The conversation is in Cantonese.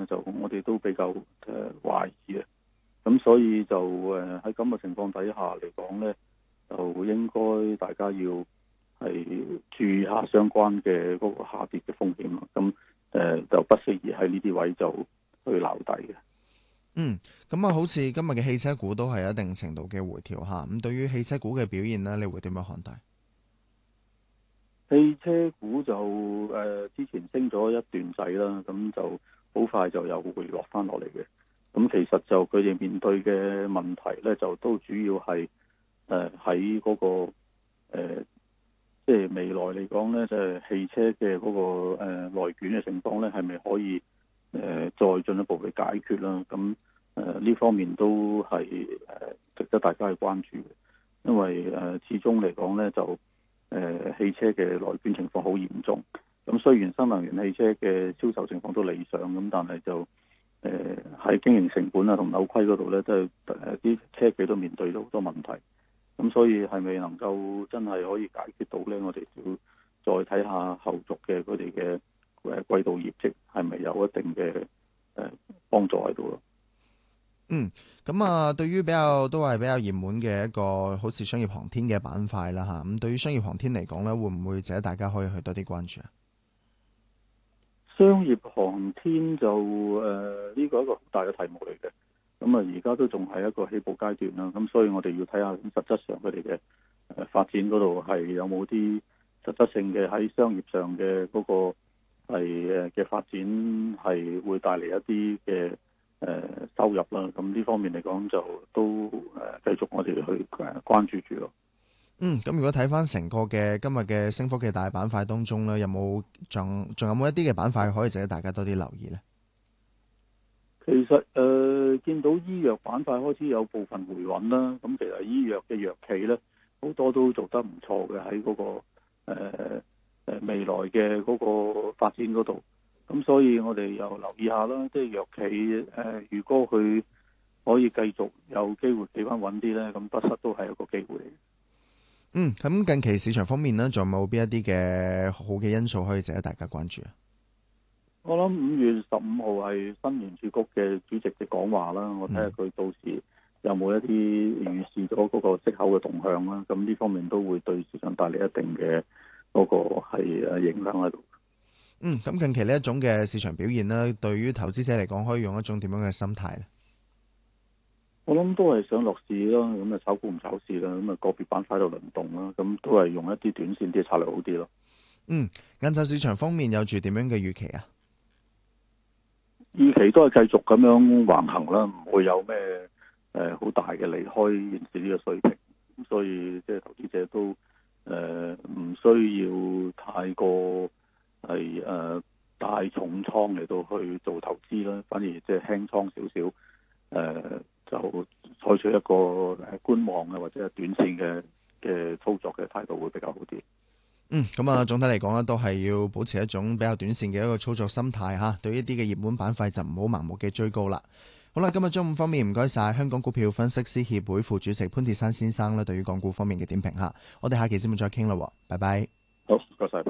就我哋都比較懷疑嘅。咁所以就喺咁嘅情況底下嚟講咧，就應該大家要係注意下相關嘅嗰個下跌嘅風險咯。咁就不適宜喺呢啲位就去撈底嘅。 咁啊，好似今日嘅汽車股都係有一定程度嘅回調下。咁對於汽車股嘅表現呢，你會點樣看待？ 汽車股就之前升咗一段仔啦，咁就好快就又回落翻落嚟嘅。咁其實就佢哋面對嘅問題咧，就都主要係喺嗰個即係未來嚟講咧，即係汽車嘅嗰個內卷嘅情況咧，係咪可以再進一步去解決啦？咁呢方面都係值得大家去關注嘅，因為始終嚟講咧就汽車嘅內卷情況好嚴重。咁雖然新能源汽車嘅銷售情況都理想，咁但係就喺經營成本啊同扭虧嗰度咧，都係啲車企都面對到好多問題。咁所以係咪能夠真係可以解決到咧？我哋要再睇下後續嘅佢哋嘅季度業績係咪有一定嘅幫助喺度咯。 咁啊，對於都係比較熱門嘅一個好似商業航天嘅板塊啦嚇。咁對於商業航天嚟講咧，會唔會值得大家可以去多啲關注啊？ 商業航天就呢個係一個好大嘅題目嚟嘅。咁啊，而家都仲係一個起步階段啦。咁所以我哋要睇下實質上佢哋嘅發展嗰度係有冇啲實質性嘅喺商業上嘅嗰個係嘅發展係會帶嚟一啲嘅收入啦。咁呢方面嚟講就都繼續我哋去關注住咯。 咁如果睇翻成個嘅今日嘅升幅嘅大板塊當中咧，仲有冇一啲嘅板塊可以值得大家多啲留意呢？ 其實見到醫藥板塊開始有部分回穩啦。咁其實醫藥嘅藥企咧好多都做得唔錯嘅，喺嗰個未來嘅嗰個發展嗰度。咁所以我哋又留意下啦，即係藥企如果佢可以繼續有機會企翻穩啲咧，咁不失都係一個機會嚟嘅。 咁近期市場方面呢，仲有冇邊一啲嘅好嘅因素可以值得大家關注啊？ 我諗5月15號係新聯儲局嘅主席嘅講話啦，我睇下佢到時有冇一啲預示咗嗰個息口嘅動向啦。咁呢方面都會對市場帶嚟一定嘅嗰個係影響喺度。 咁近期呢一種嘅市場表現呢，對於投資者嚟講，可以用一種點樣嘅心態呢？ 我諗都係想落市咯，咁啊炒股唔炒市啦，咁啊個別板塊喺度輪動啦，咁都係用一啲短線啲嘅策略好啲咯。 晏晝市場方面有住點樣嘅預期啊？ 預期都係繼續咁樣橫行啦，唔會有咩好大嘅離開現時呢個水平。咁所以即係投資者都唔需要太過係大重倉嚟到去做投資啦，反而即係輕倉少少，就採取一個觀望嘅或者係短線嘅操作嘅態度會比較好啲。 咁啊，總體嚟講咧，都係要保持一種比較短線嘅一個操作心態嚇。對於一啲嘅熱門板塊就唔好盲目嘅追高啦。好啦，今日中午方面唔該晒香港股票分析師協會副主席潘鐵珊先生咧，對於港股方面嘅點評嚇。我哋下期節目再傾啦，拜拜。 好，唔該晒。